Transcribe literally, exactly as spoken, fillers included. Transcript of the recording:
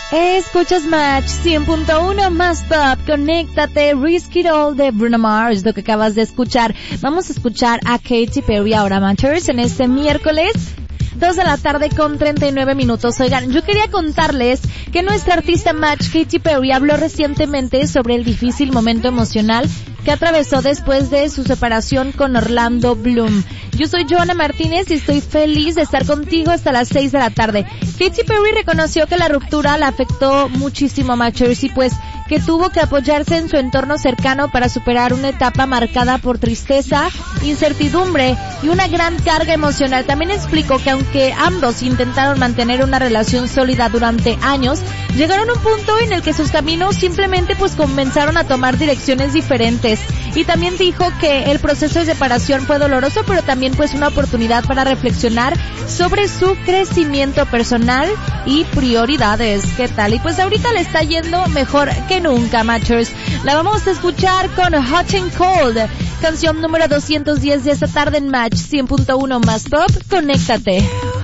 Escuchas Match cien punto uno más pop, conéctate, Risk It All de Bruno Mars, lo que acabas de escuchar. Vamos a escuchar a Katy Perry ahora, Matchers, en este miércoles, dos de la tarde con treinta y nueve minutos. Oigan, yo quería contarles que nuestra artista Match, Katy Perry, habló recientemente sobre el difícil momento emocional que atravesó después de su separación con Orlando Bloom. Yo soy Joana Martínez y estoy feliz de estar contigo hasta las seis de la tarde. Katy Perry reconoció que la ruptura la afectó muchísimo a Matchers y pues que tuvo que apoyarse en su entorno cercano para superar una etapa marcada por tristeza, incertidumbre y una gran carga emocional. También explicó que aunque ambos intentaron mantener una relación sólida durante años, llegaron a un punto en el que sus caminos simplemente pues comenzaron a tomar direcciones diferentes. Y también dijo que el proceso de separación fue doloroso, pero también pues una oportunidad para reflexionar sobre su crecimiento personal y prioridades. ¿Qué tal? Y pues ahorita le está yendo mejor que nunca, Matchers. La vamos a escuchar con Hot and Cold, canción número doscientos diez de esta tarde en Match cien punto uno más pop. Conéctate.